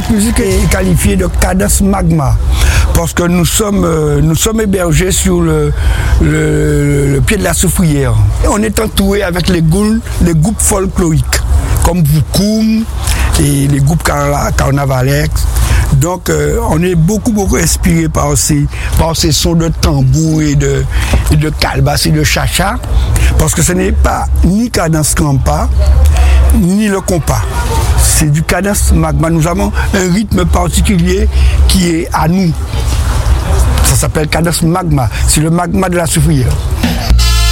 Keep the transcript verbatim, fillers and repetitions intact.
Cette musique est qualifiée de cadence magma parce que nous sommes, euh, nous sommes hébergés sur le, le, le pied de la soufrière. Et on est entouré avec les, goules, les groupes folkloriques comme Boukoum et les groupes Carnavalex. Donc euh, on est beaucoup beaucoup inspiré par ces, par ces sons de tambour et de, et de calebasse et de chacha, parce que ce n'est pas ni cadence compas, ni le compas. C'est du cadence magma. Nous avons un rythme particulier qui est à nous. Ça s'appelle cadence magma. C'est le magma de la soufrière.